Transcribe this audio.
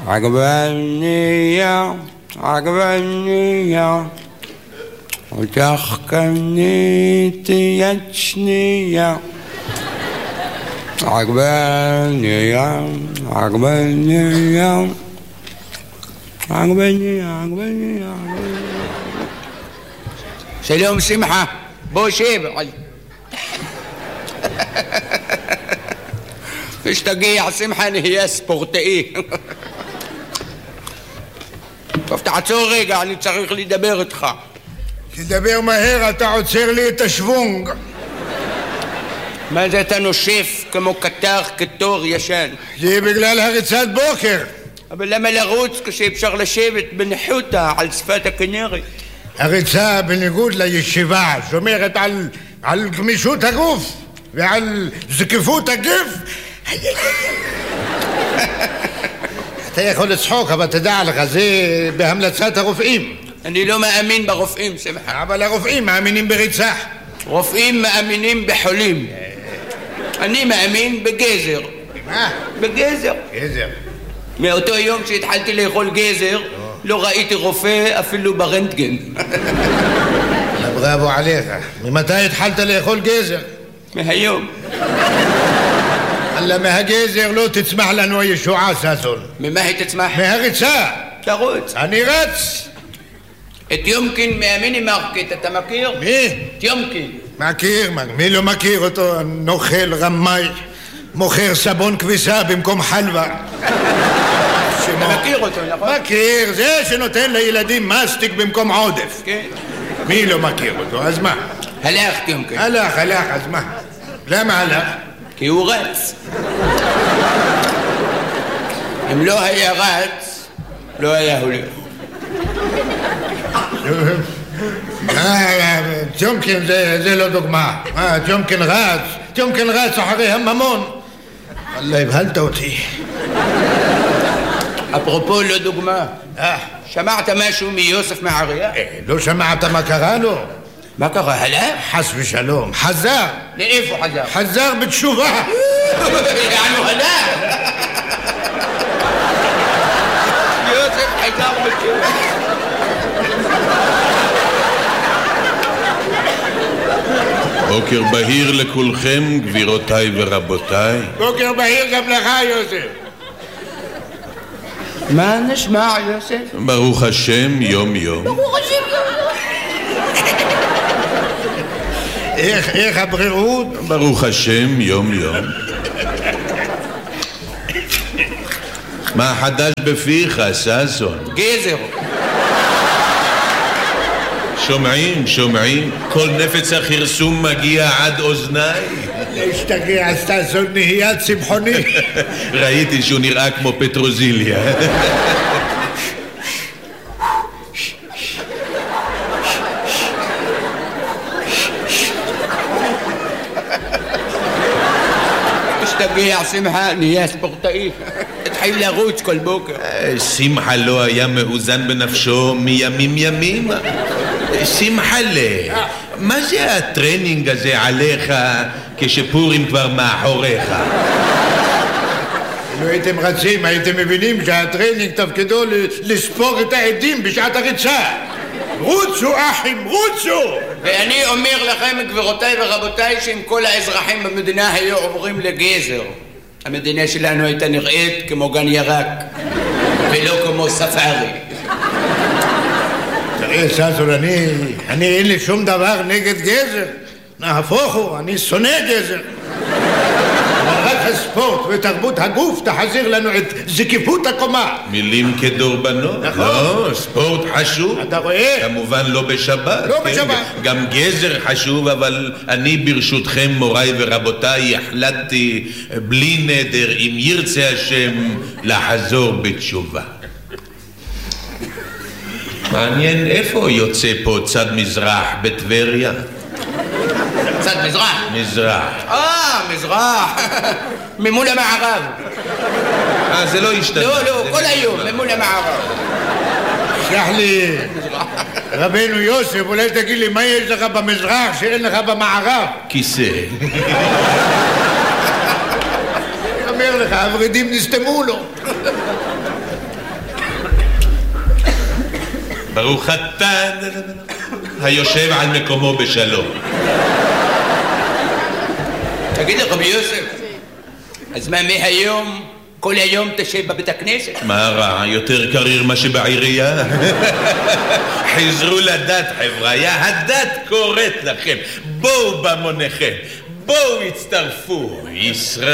عجبانية عجبانية وتحكمنيتي يتشنية عجبانية عجبانية عجبانية سلام سمحة بوشيب فيش تقيع سمحة هي سبورتئي תפתח עצור רגע, אני צריך לדבר איתך. תדבר מהר, אתה עוצר לי את השוונג. מה זה אתה נושף כמו קטר כתור ישן? זה בגלל הריצת בוקר. אבל למה לרוץ כשאפשר לשבת בניחותא על שפת הכנרת? הריצה בניגוד לישיבה שומרת על גמישות הגוף ועל זקיפות הגף. אתה יכול לצחוק, אבל תדע לך, זה בהמלצת הרופאים. אני לא מאמין ברופאים, שמחה. אבל הרופאים מאמינים בריצה. רופאים מאמינים בחולים. אני מאמין בגזר. מה? בגזר. גזר. מאותו יום שהתחלתי לאכול גזר, לא ראיתי רופא אפילו ברנטגן. בראבו עליך. ממתי התחלת לאכול גזר? מהיום. אלא מהגזר לא תצמח לנו הישועה, ססון. ממה היא תצמח? מהריצה. תרוץ. אני רץ. את יומקין מהמיני מרקט, אתה מכיר? מי? את יומקין. מכיר, מי לא מכיר אותו? נוכל רמאי, מוכר סבון כביסה במקום חלבה. אתה מכיר אותו, נכון? מכיר, זה שנותן לילדים מסטיק במקום עודף. כן. מי לא מכיר אותו? אז מה? הלך יומקין. הלך, אז מה? למה הלך? כי הוא רץ. אם לא היה רץ, לא היה הולך. ג'ומקין זה לא דוגמה. ג'ומקין רץ אחרי הממון. אללה, הבהלת אותי. אפרופו לא דוגמה, שמעת משהו מיוסף מעריה? לא שמעת מה קרה לו? מה קרה? הלך? חס ושלום, חזר. לאיפה חזר? חזר בתשובה. יענו הלך. יוסף חזר בתשובה. בוקר בהיר לכולכם, גבירותיי ורבותיי. בוקר בהיר גם לך, יוסף. מה נשמע, יוסף? ברוך השם, יום יום. ברוך השם, יום יום. איך הבריאות? ברוך השם, יום יום. מה חדש בפיך, ששון? גזר. שומעים, כל נפץ החרסום מגיע עד אוזניי. להשתגע, ששון נהיה צמחוני. ראיתי שהוא נראה כמו פטרוזיליה. תשתגע, שמחה, נהיה ספורטאי. התחיל לרוץ כל בוקר. שמחה לא היה מאוזן בנפשו מימים ימימה. שמחלה, מה זה הטרנינג הזה עליך כשפורים כבר מאחוריך? אם הייתם רצים, הייתם מבינים שהטרנינג תפקידו לספור את העדים בשעת הריצה. רוצו אחים, רוצו! ואני אומר לכם, גבירותיי ורבותיי, שאם כל האזרחים במדינה היו עוברים לגזר, המדינה שלנו הייתה נראית כמו גן ירק ולא כמו ספארי. תראה, ששון, אני אין לי שום דבר נגד גזר. נהפוך הוא, אני שונא גזר. אבל רק הספורט ותרבות הגוף תחזיר לנו את זקיפות הקומה. מילים כדורבנות. נכון. לא, ספורט חשוב. אתה רואה? כמובן לא בשבת. לא כן, בשבת. גם גזר חשוב, אבל אני ברשותכם, מוריי ורבותיי, החלטתי בלי נדר, אם ירצה השם, לחזור בתשובה. מעניין איפה יוצא פה צד מזרח בטבריה? צד מזרח? מזרח. מזרח. ממול המערב. זה לא השתנה. לא, כל היום, ממול המערב. שלח לי, רבנו יוסף, אולי תגיד לי, מה יש לך במזרח שאין לך במערב? כיסא. אני אומר לך, הורידים נסתמו לו. ברוך אתה היושב על מקומו בשלום. תגיד לי, רבי יוסף, אז מה מהיום, כל היום תשב בבית הכנסת? מה רע? יותר קריר מה שבעירייה? חזרו לדת, חבריה, הדת קוראת לכם. בואו במוניכם, בואו הצטרפו. ישראל